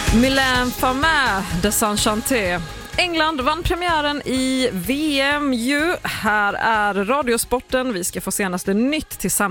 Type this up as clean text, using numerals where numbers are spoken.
Mylène Farmer, Desenchanté. England vann premiären i VM ju. Här är Radiosporten. Vi ska få senaste nytt tillsammans.